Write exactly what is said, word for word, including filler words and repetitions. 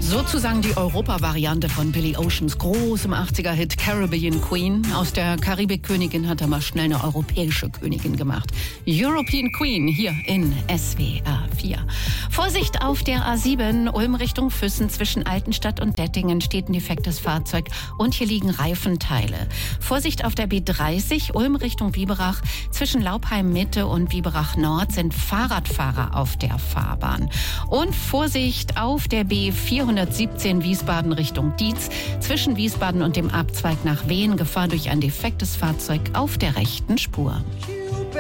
Sozusagen die Europa-Variante von Billy Oceans großem achtziger-Hit Caribbean Queen. Aus der Karibik-Königin hat er mal schnell eine europäische Königin gemacht. European Queen hier in S W R vier. Vorsicht auf der A sieben, Ulm Richtung Füssen zwischen Altenstadt und Dettingen steht ein defektes Fahrzeug und hier liegen Reifenteile. Vorsicht auf der B dreißig, Ulm Richtung Biberach zwischen Laubheim Mitte und Biberach Nord sind Fahrradfahrer auf der Fahrbahn. Und Vorsicht auf der B vierhundertsiebzehn Wiesbaden Richtung Dietz zwischen Wiesbaden und dem Abzweig nach Wehen, Gefahr durch ein defektes Fahrzeug auf der rechten Spur.